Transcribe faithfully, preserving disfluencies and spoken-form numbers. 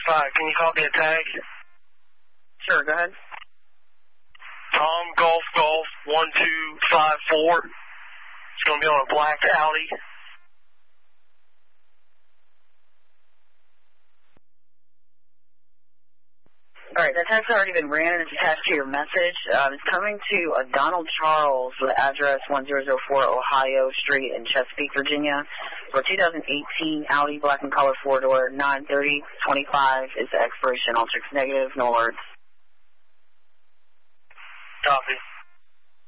five, can you copy a tag? Sure, go ahead. Tom Golf Golf one two five four. It's going to be on a black Audi. All right, that text has already been ran and it's attached to your message. Um, it's coming to a Donald Charles with address one thousand four Ohio Street in Chesapeake, Virginia. For two thousand eighteen Audi black and color four-door, nine thirty twenty-five is the expiration. All checks negative, no alerts. Copy.